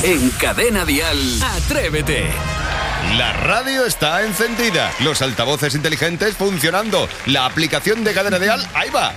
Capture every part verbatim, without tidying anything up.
En Cadena Dial, Atrévete. La radio está encendida, los altavoces inteligentes funcionando, la aplicación de Cadena Dial, ahí va.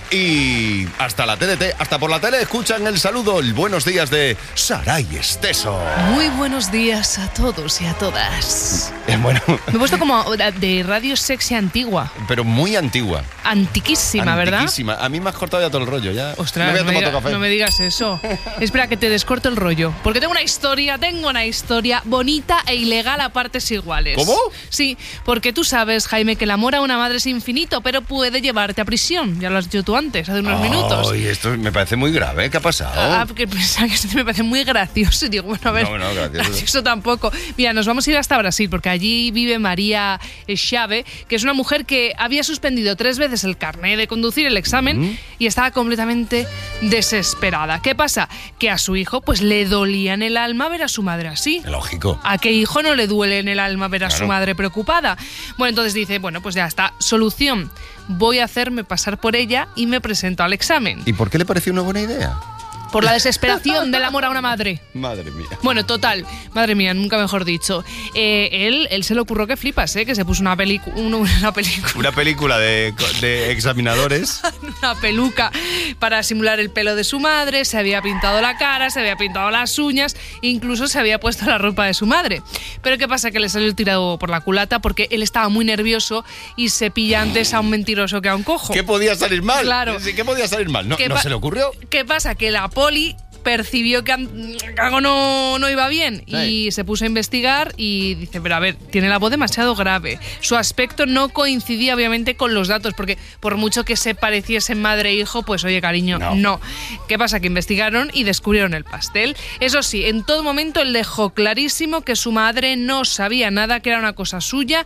Y hasta la T D T, hasta por la tele, escuchan el saludo, el buenos días de Saray Esteso. Muy buenos días a todos y a todas. Eh, bueno. Me he puesto como de radio sexy antigua. Pero muy antigua. Antiquísima, ¿verdad? Antiquísima. A mí me has cortado ya todo el rollo, ya. Ostras, no, no, me diga, café. no me digas eso. Espera, que te descorto el rollo. Porque tengo una historia, tengo una historia bonita e ilegal a partes iguales. ¿Cómo? Sí, porque tú sabes, Jaime, que el amor a una madre es infinito, pero puede llevarte a prisión. Ya lo has dicho tú antes, hace unos oh, minutos. Oye, esto me parece muy grave. ¿Qué ha pasado? Ah, porque pensaba que esto me parece muy gracioso. Y digo, bueno, a ver, no, no, gracioso. gracioso tampoco. Mira, nos vamos a ir hasta Brasil, porque allí vive María Chave, que es una mujer que había suspendido tres veces el carné de conducir, el examen, ¿Mm? y estaba completamente desesperada. ¿Qué pasa? Que a su hijo pues le dolía en el alma ver a su madre así. Lógico. ¿A qué hijo no le duele en el alma ver a claro. su madre preocupada? Bueno, entonces dice, bueno, pues ya está, solución. Voy a hacerme pasar por ella y me presento al examen. ¿Y por qué le pareció una buena idea? Por la desesperación del amor a una madre. Madre mía. Bueno, total, madre mía, nunca mejor dicho. Eh, él, él se le ocurrió que flipas, ¿eh? Que se puso una, pelicu- una, una película. Una película de, de examinadores. Una peluca para simular el pelo de su madre, se había pintado la cara, se había pintado las uñas, incluso se había puesto la ropa de su madre. Pero ¿qué pasa? Que le salió el tirado por la culata porque él estaba muy nervioso y se pilla antes a un mentiroso que a un cojo. ¿Qué podía salir mal? Claro. ¿Qué podía salir mal? ¿No, ¿Qué ¿no pa- se le ocurrió? ¿Qué pasa? Que la poli percibió que algo no, no iba bien y sí. se puso a investigar y dice, pero a ver, tiene la voz demasiado grave. Su aspecto no coincidía obviamente con los datos, porque por mucho que se pareciesen madre e hijo, pues oye, cariño, no. no. ¿Qué pasa? Que investigaron y descubrieron el pastel. Eso sí, en todo momento él dejó clarísimo que su madre no sabía nada, que era una cosa suya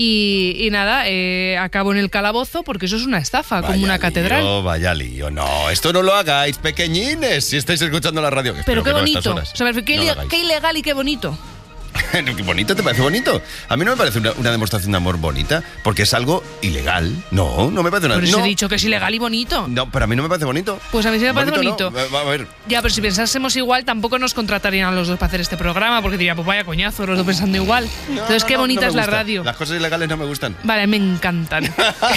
y, y nada, eh, acabó en el calabozo porque eso es una estafa, vaya como una catedral. Lío, vaya lío, no, esto no lo hagáis, pequeñines, si estáis escuchando la radio. Que pero qué no bonito. O sea, qué, no ilegal, qué ilegal y qué bonito. ¿Qué bonito? ¿Te parece bonito? A mí no me parece una, una demostración de amor bonita, porque es algo ilegal. No, no me parece una... Pero no. os he dicho que es ilegal y bonito. No, pero a mí no me parece bonito. Pues a mí sí me parece bonito. bonito. No. A ver. Ya, pero si pensásemos igual, tampoco nos contratarían a los dos para hacer este programa, porque diría, pues vaya coñazo, los dos pensando igual. No, Entonces, no, qué bonita no, no es la radio. Las cosas ilegales no me gustan. Vale, me encantan.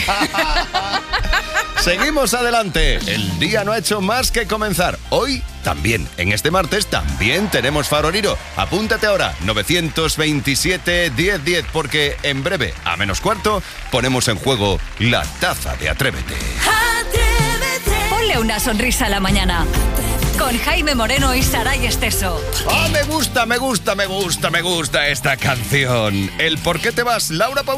Seguimos adelante. El día no ha hecho más que comenzar. Hoy también, en este martes, también tenemos Faroriro. Apúntate ahora, nueve veintisiete, diez diez, porque en breve, a menos cuarto, ponemos en juego la taza de Atrévete. Atrévete. Ponle una sonrisa a la mañana. Con Jaime Moreno y Saray Esteso. ¡Ah, oh, me gusta, me gusta, me gusta, me gusta esta canción! El ¿Por qué te vas? Laura Pausini.